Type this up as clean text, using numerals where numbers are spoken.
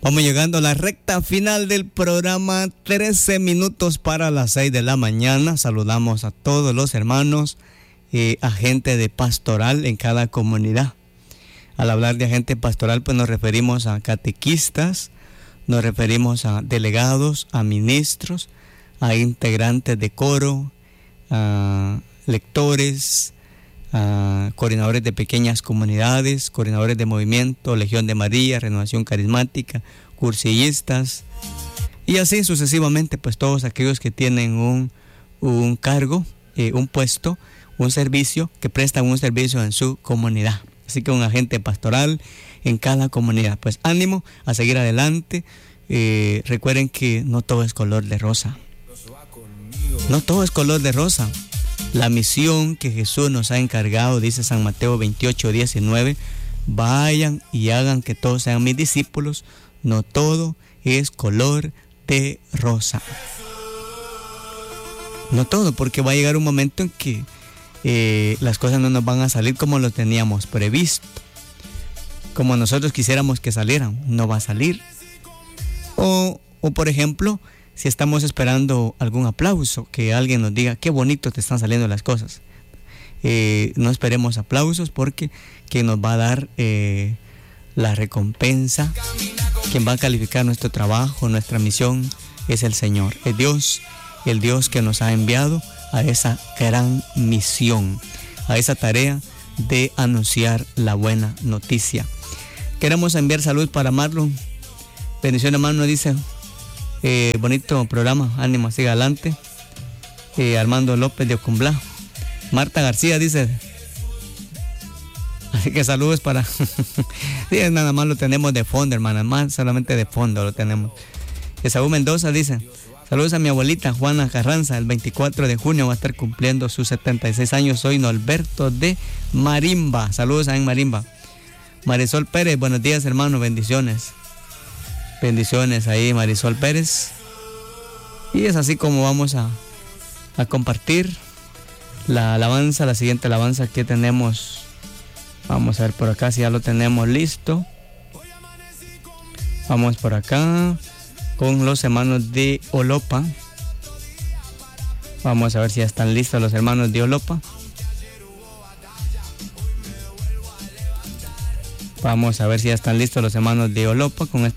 Vamos llegando a la recta final del programa, 13 minutos para las 6 de la mañana. Saludamos a todos los hermanos, agente de pastoral en cada comunidad. Al hablar de agente pastoral, pues nos referimos a catequistas, nos referimos a delegados, a ministros, a integrantes de coro, a lectores, a coordinadores de pequeñas comunidades, coordinadores de movimiento, Legión de María, Renovación Carismática, cursillistas y así sucesivamente, pues todos aquellos que tienen un cargo, un puesto, un servicio, que prestan un servicio en su comunidad. Así que un agente pastoral en cada comunidad. Pues ánimo a seguir adelante. Recuerden que no todo es color de rosa. No todo es color de rosa. La misión que Jesús nos ha encargado, dice San Mateo 28:19, vayan y hagan que todos sean mis discípulos. No todo es color de rosa. No todo, porque va a llegar un momento en que las cosas no nos van a salir como lo teníamos previsto, como nosotros quisiéramos que salieran. No va a salir. O por ejemplo, si estamos esperando algún aplauso, que alguien nos diga qué bonito te están saliendo las cosas, no esperemos aplausos, porque quien nos va a dar la recompensa, quien va a calificar nuestro trabajo, nuestra misión, es el Señor, es Dios, el Dios que nos ha enviado a esa gran misión, a esa tarea de anunciar la buena noticia. Queremos enviar salud para Marlon. Bendición, hermano, dice. Bonito programa, ánimo, siga adelante. Armando López de Ocumblá. Marta García dice, así que saludos para sí, nada más lo tenemos de fondo, hermana, más solamente de fondo lo tenemos. Esaú Mendoza dice, saludos a mi abuelita Juana Carranza, el 24 de junio va a estar cumpliendo sus 76 años. Soy Norberto de Marimba, saludos a en Marimba. Marisol Pérez, buenos días, hermano, bendiciones. Bendiciones ahí, Marisol Pérez. Y es así como vamos a compartir la alabanza, la siguiente alabanza que tenemos. Vamos a ver por acá si ya lo tenemos listo. Vamos por acá con los hermanos de Olopa. Vamos a ver si ya están listos los hermanos de Olopa. Vamos a ver si ya están listos los hermanos de Olopa con esta